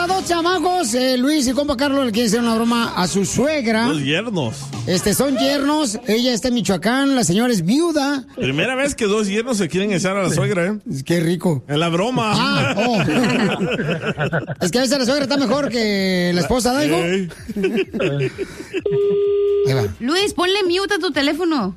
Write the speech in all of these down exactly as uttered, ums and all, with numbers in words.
a dos chamacos. Eh, Luis y compa Carlos le quieren hacer una broma a su suegra. Dos yernos. Este, son yernos. Ella está en Michoacán. La señora es viuda. Primera vez que dos yernos se quieren echar a la suegra, ¿eh? Qué rico. En la broma. Ah, oh. Es que a veces la suegra está mejor que la esposa, ¿Daigo? Hey. Ahí va. Luis, ponle mute a tu teléfono.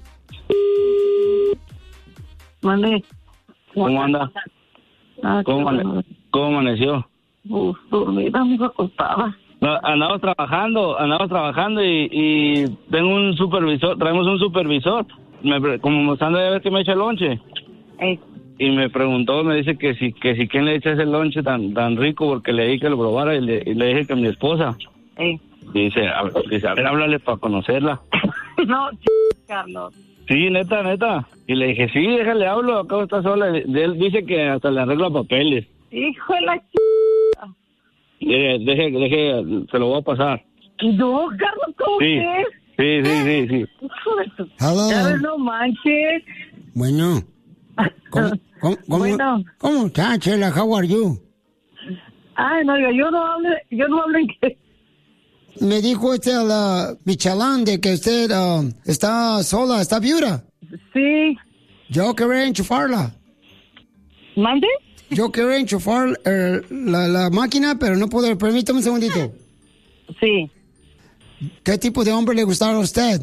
Mande. ¿Cómo anda? Ah, ¿Cómo, amane- ¿Cómo amaneció? Uf, dormida, muy acostada. No, andamos trabajando, andamos trabajando y, y tengo un supervisor, traemos un supervisor. Me, pre- como me anda a ver que me echa lonche. Ey. Y me preguntó, me dice que si que si quién le echa ese lonche tan tan rico porque le dije que lo probara y le, y le dije que mi esposa. Ey. Y dice, a, dice, a ver, háblale para conocerla. No, ch... Carlos. Sí, neta, neta. Y le dije, sí, déjale, hablo, acabo está sola. Y él dice que hasta le arregla papeles. Hijo de la ch... Deje, deje, deje, se lo voy a pasar. No, Carlos, ¿cómo Sí, que? sí, sí, sí, sí. Hijo de tu... Hello. Carlos, no manches. Bueno. ¿Cómo, cómo, cómo, Bueno. ¿Cómo está, Chela? How are you? Ay, no, yo no hablo, yo no hablo inglés. Me dijo este la Michalán de que usted ah, está sola, está viuda. Sí. Yo quería enchufarla. ¿Mande? Yo quería enchufar eh, la, la máquina, pero no puedo. Permítame un segundito. Sí. ¿Qué tipo de hombre le gustaba a usted?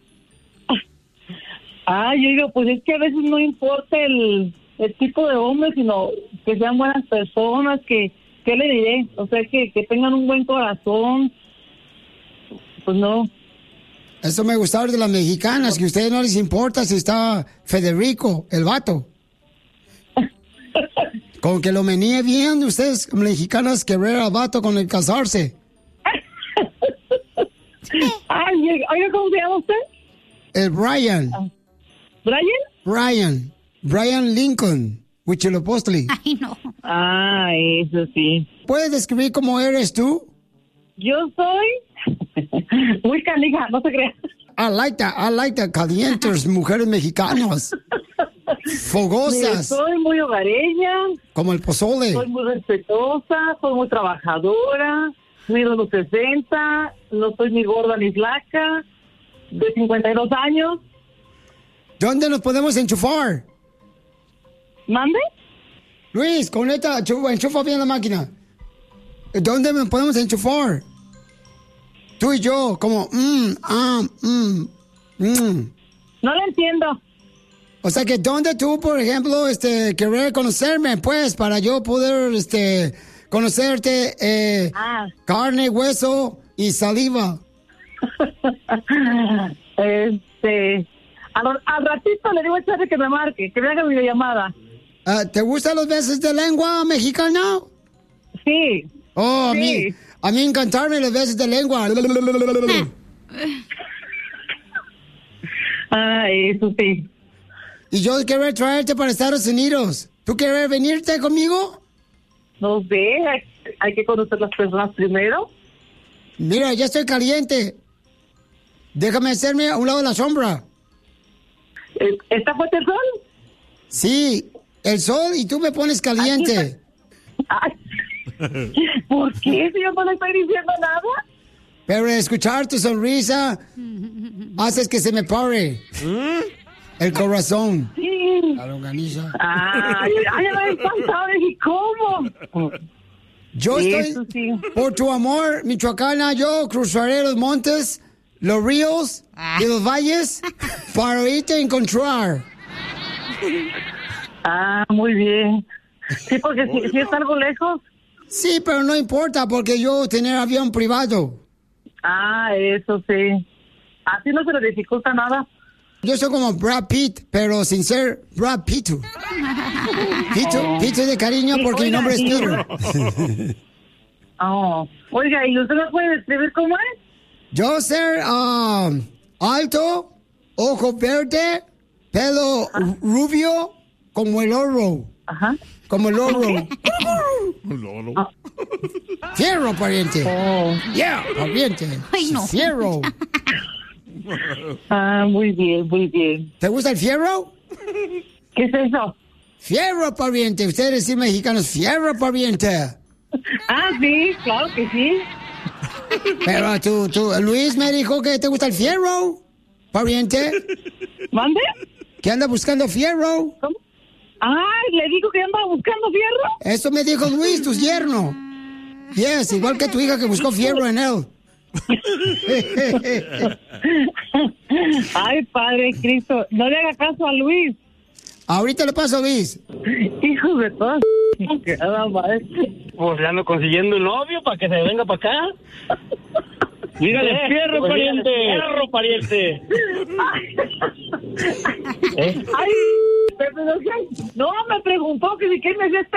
Ah, yo digo, pues es que a veces no importa el, el tipo de hombre, sino que sean buenas personas, que, ¿qué le diré? O sea, que, que tengan un buen corazón. Pues no. Eso me gustaba de las mexicanas, que a ustedes no les importa si está Federico, el vato. Con que lo menee bien, ustedes mexicanas querer al vato con el casarse. Ay, oiga, ¿cómo se llama usted? El Brian. ¿Brian? Brian. Brian Lincoln. Huitzilopochtli. Ay, no. Ah, eso sí. ¿Puedes describir cómo eres tú? Yo soy muy canija, no se crea. I like that, I like that. Calientes, mujeres mexicanas. Mire, Fogosas. soy muy hogareña, Como el pozole. soy muy respetuosa, soy muy trabajadora, mido los sesenta, no soy ni gorda ni flaca, de cincuenta y dos años. ¿Dónde nos podemos enchufar? ¿Mande? Luis, conecta, enchufa, enchufa bien la máquina. ¿Dónde nos podemos enchufar? Tú y yo, como, mmm, ah, mmm, mmm. No lo entiendo. O sea que, ¿dónde tú, por ejemplo, este, querer conocerme, pues, para yo poder, este, conocerte, eh, Ah. carne, hueso y saliva? este, al, al ratito le digo a Charlie que me marque, que me haga videollamada. Ah, ¿te gustan los besos de lengua mexicana? Sí. Oh, a Sí. mí, a mí encantarme los besos de lengua. Ah, eso sí. Y yo quiero traerte para Estados Unidos. ¿Tú quieres venirte conmigo? No sé, hay, hay que conocer las personas primero. Mira, ya estoy caliente. Déjame hacerme a un lado de la sombra. Eh, ¿Está fuerte el sol? Sí, el sol y tú me pones caliente. Ay, ¿por qué si yo no le estoy diciendo nada? Pero escuchar tu sonrisa haces que se me pare el corazón. Sí. La longaniza. Ay, ay, me he espantado. ¿Y cómo? Yo Eso estoy, sí. por tu amor, michoacana, yo cruzaré los montes, los ríos y los valles para irte a encontrar. Ah, muy bien. Sí, porque si, si es algo lejos. Sí, pero no importa porque yo tener avión privado. Ah, eso sí. Así no se le dificulta nada. Yo soy como Brad Pitt, pero sin ser Brad Pitt. Pito, Pito de cariño Sí, porque mi oiga, nombre es y- Peter. Oh. Oiga, ¿y usted me puede describir cómo es? Yo ser um, alto, ojo verde, pelo rubio, como el oro. Ajá. Como el oro. Lolo. Fierro, pariente. Oh. Yeah, pariente. Ay, no. Fierro. Ah, muy bien, muy bien. ¿Te gusta el fierro? ¿Qué es eso? Fierro, pariente. Ustedes sí mexicanos, fierro, pariente. Ah, sí, claro que sí. Pero tú, tú, Luis me dijo que te gusta el fierro, pariente. ¿Mande? Que anda buscando fierro. ¿Cómo? Ah, le digo que andaba buscando fierro. Eso me dijo Luis, tu yerno. Yes, igual que tu hija que buscó fierro en él. Ay, Padre Cristo, no le haga caso a Luis. Ahorita le paso a Luis. Hijo de todas. Que nada más. Pues le ando consiguiendo un novio para que se venga para acá. Dígale, fierro, pues, pariente. dígale, Fierro, pariente. ¿Eh? Ay, pero, no, me preguntó que si quién me hacía este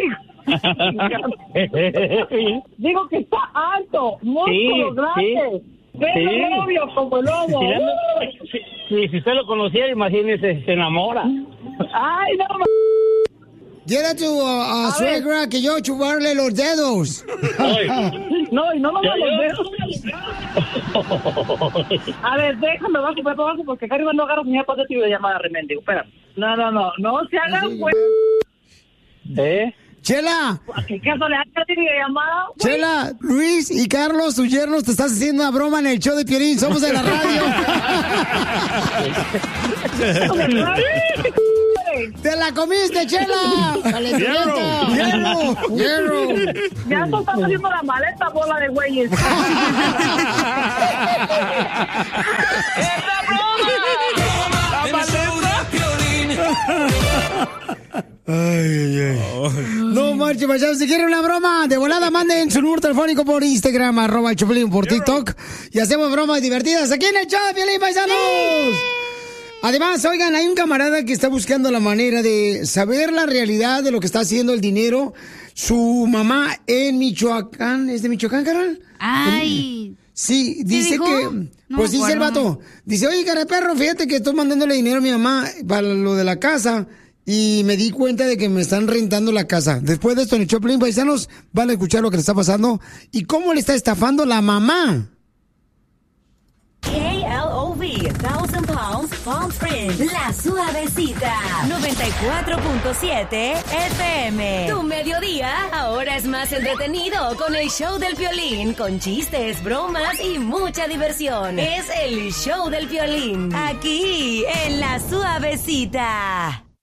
lonche. Digo que está alto, músculo Sí, grande. sí. Pelo Sí. rubio como el lobo. Si, ando- si, si- si usted lo conociera, imagínese, se enamora. Ay, no, ma- Dile a tu uh, A suegra que yo chuparle los dedos. no, y no me Ya, los ya. dedos. A ver, déjame bajo, bajo, bajo, porque acá arriba no agarro señal para de llamada, remendigo. Espera. No, no, no, no se hagan, güey. ¿Eh? Chela, ¿A qué caso le hagas llamada? Chela, Luis y Carlos, tus yernos, te estás haciendo una broma en el show de Piolín. Somos de la radio. ¡Te la comiste, Chela! ¡Hierro! ¡Hierro! ¡Hierro! Ya tú estás haciendo la maleta, bola de güeyes. Ay, ay, ay. No marche, payaso. Si quieren una broma, de volada manden su número telefónico por Instagram, arroba el Chapulín, por TikTok. Y hacemos bromas divertidas aquí en el show de Piolín, paisanos. Además, oigan, hay un camarada que está buscando la manera de saber la realidad de lo que está haciendo el dinero su mamá en Michoacán. ¿Es de Michoacán, carnal? Ay. Sí, dice dijo? que... No Pues me dice el acuerdo. vato. Dice, oye, cara de perro, fíjate que estoy mandándole dinero a mi mamá para lo de la casa. Y me di cuenta de que me están rentando la casa. Después de esto, en el Choplin, paisanos, van a escuchar lo que le está pasando y cómo le está estafando la mamá. K L O V, Thousand Palms, Palm Springs, La Suavecita, noventa y cuatro punto siete F M. Tu mediodía ahora es más entretenido con el show del Piolín, con chistes, bromas y mucha diversión. Es el show del Piolín, aquí en La Suavecita.